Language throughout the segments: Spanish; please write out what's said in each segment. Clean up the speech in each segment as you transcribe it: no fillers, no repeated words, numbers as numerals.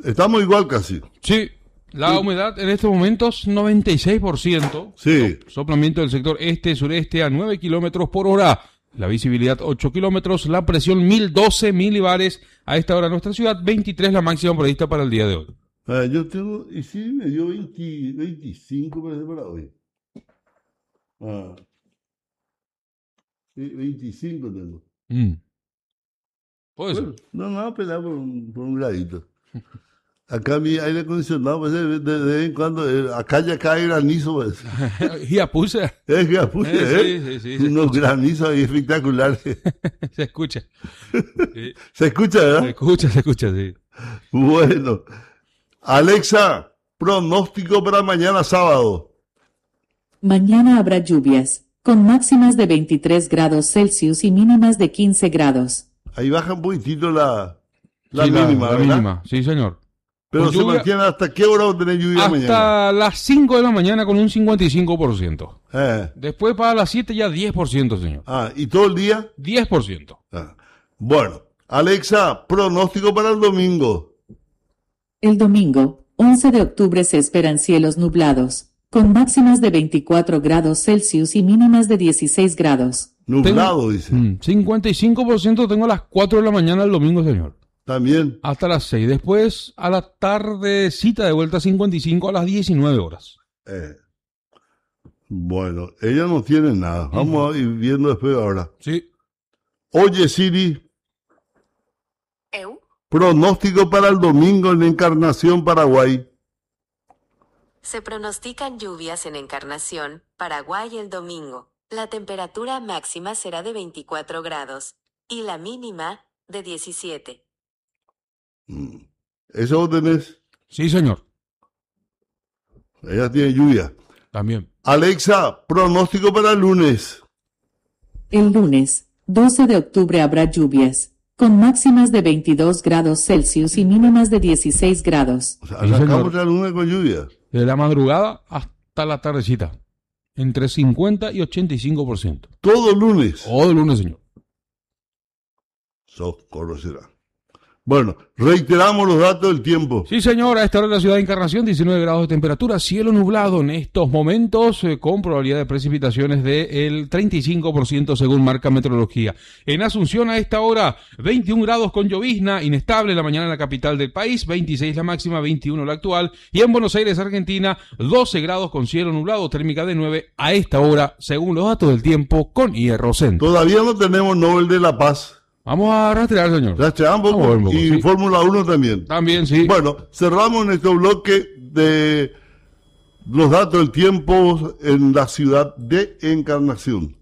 Estamos igual casi. Sí, la humedad en estos momentos 96%. Sí. Soplamiento del sector este-sureste a 9 kilómetros por hora. La visibilidad 8 kilómetros, la presión 1012 milibares. A esta hora en nuestra ciudad, 23 la máxima prevista para el día de hoy. Yo tengo, y sí, me dio 25 parece para hoy. Sí, 25 tengo. Puede ser. No, pelear por un gradito. Acá mi aire acondicionado, pues, de vez en cuando, acá ya cae granizo, pues. Ya puse. Ya puse, Sí, unos granizos ahí espectaculares. Se escucha. Sí. ¿Se escucha, verdad? Se escucha, sí. Bueno. Alexa, pronóstico para mañana sábado. Mañana habrá lluvias, con máximas de 23 grados Celsius y mínimas de 15 grados. Ahí baja un poquitito la Sí, mínima, la ¿verdad? mínima, sí, señor. Pero Con se lluvia, mantiene hasta qué hora va a tener lluvia mañana. hasta las 5 de la mañana con un 55%. Después para las 7 ya 10%, señor. ¿Y todo el día? 10%. Bueno, Alexa, pronóstico para el domingo. El domingo, 11 de octubre se esperan cielos nublados, con máximas de 24 grados Celsius y mínimas de 16 grados. Nublado, dice. 55% tengo a las 4 de la mañana el domingo, señor. También. Hasta las 6. Después, a la tardecita de vuelta 55 a las 19 horas. Bueno, ella no tiene nada. Vamos a ir viendo después ahora. Sí. Oye, Siri. Pronóstico para el domingo en Encarnación, Paraguay. Se pronostican lluvias en Encarnación, Paraguay el domingo. La temperatura máxima será de 24 grados y la mínima de 17. ¿Eso vos tenés? Sí, señor. Ella tiene lluvia. También. Alexa, pronóstico para el lunes. El lunes, 12 de octubre habrá lluvias, con máximas de 22 grados Celsius y mínimas de 16 grados. O sea, Sí, arrancamos señor. el lunes con lluvia. De la madrugada hasta la tardecita. Entre 50 y 85%. Todo lunes. Todo el lunes, señor. Socorro será. Bueno, reiteramos los datos del tiempo. Sí, señor, a esta hora en la ciudad de Encarnación, 19 grados de temperatura, cielo nublado en estos momentos, con probabilidad de precipitaciones del 35% según marca meteorología. En Asunción a esta hora, 21 grados con llovizna, inestable la mañana en la capital del país, 26 la máxima, 21 la actual, y en Buenos Aires, Argentina, 12 grados con cielo nublado, térmica de 9 a esta hora, según los datos del tiempo, con Hierro Centro. Todavía no tenemos Nobel de la Paz. Vamos a rastrear, señor. Rastreamos Vamos a ver un poco, y sí. Fórmula 1 también. También, sí. Bueno, cerramos nuestro bloque de los datos del tiempo en la ciudad de Encarnación.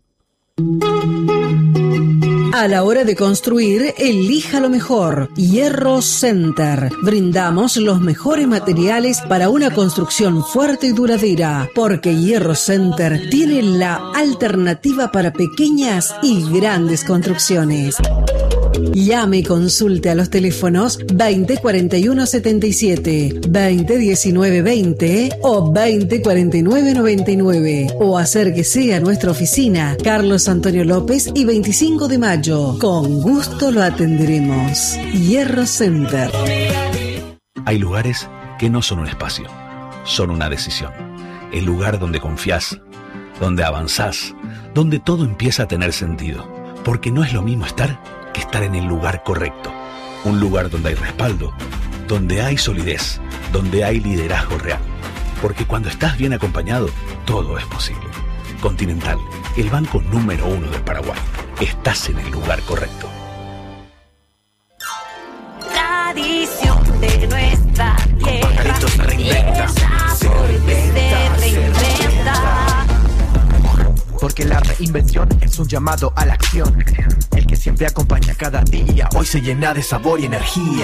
A la hora de construir, elija lo mejor. Hierro Center. Brindamos los mejores materiales para una construcción fuerte y duradera, porque Hierro Center tiene la alternativa para pequeñas y grandes construcciones. Llame y consulte a los teléfonos 20 41 77, 20 19 20 o 20 49 99 o acérquese a nuestra oficina Carlos Antonio López y 25 de mayo. Con gusto lo atenderemos. Hierro Center. Hay lugares que no son un espacio, son una decisión. El lugar donde confías, donde avanzás, donde todo empieza a tener sentido. Porque no es lo mismo estar que estar en el lugar correcto. Un lugar donde hay respaldo, donde hay solidez, donde hay liderazgo real. Porque cuando estás bien acompañado, todo es posible. Continental, el banco número 1 del Paraguay. Estás en el lugar correcto. Tradición de nuestra tierra. Pajarito se reinventa. Se reinventa. Porque la reinvención es un llamado a la acción. El que siempre acompaña cada día. Hoy se llena de sabor y energía.